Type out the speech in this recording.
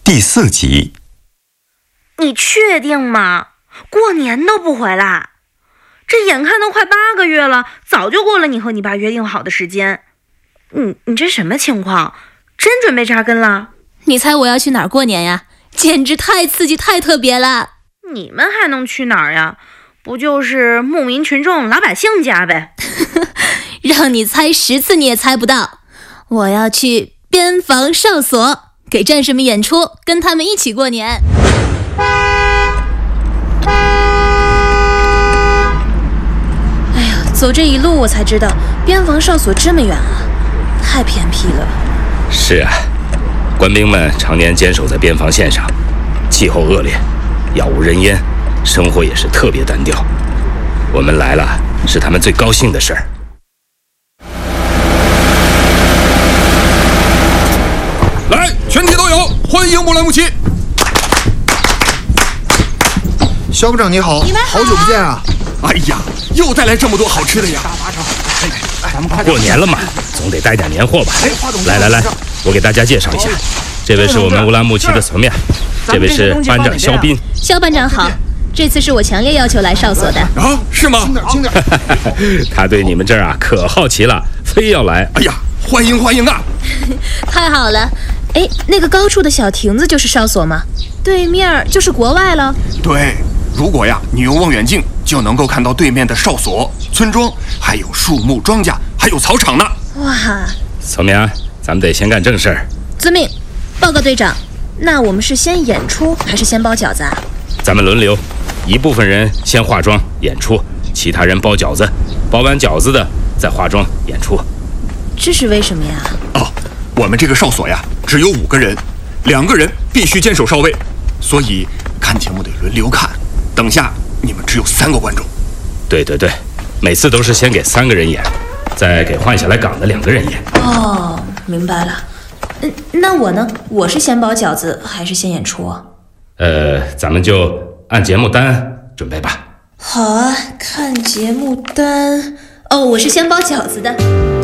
第4集。 你确定吗？过年都不回来？这眼看都快8个月了，早就过了你和你爸约定好的时间。你这什么情况？真准备扎根了？ 你猜我要去哪儿过年呀？简直太刺激太特别了。 你们还能去哪儿呀？不就是牧民群众老百姓家呗？ 让你猜10次你也猜不到。我要去边防哨所，给战士们演出，跟他们一起过年。哎呀，走这一路我才知道边防哨所这么远啊，太偏僻了。 是啊，官兵们常年坚守在边防线上，气候恶劣，杳无人烟，生活也是特别单调。我们来了，是他们最高兴的事儿。 来，全体都有，欢迎木兰木齐。 肖部长你好，好久不见啊！ 哎呀，又带来这么多好吃的呀！ 过年了嘛，总得带点年货吧。来，我给大家介绍一下，这位是我们乌兰牧骑的层面，这位是班长肖斌。 肖班长好，这次是我强烈要求来哨所的。 啊，是吗？ 轻点。 他对你们这儿啊可好奇了，非要来。 哎呀，欢迎啊！ 太好了。哎，那个高处的小亭子就是哨所吗？对面就是国外了。 对，如果呀你用望远镜就能够看到对面的哨所、村庄，还有树木、庄稼，还有草场呢。 哇！ 层面，咱们得先干正事儿。 遵命。报告队长，那我们是先演出还是先包饺子啊？ 咱们轮流，一部分人先化妆演出，其他人包饺子，包完饺子的再化妆演出。 这是为什么呀？ 我们这个哨所呀只有5个人，2个人必须坚守哨位，所以看节目得轮流看。等下你们只有3个观众。 对，每次都是先给3个人演，再给换下来岗的2个人演。 哦，明白了。那我呢？我是先包饺子还是先演出啊？ 咱们就按节目单准备吧。 好啊，看节目单。哦，我是先包饺子的。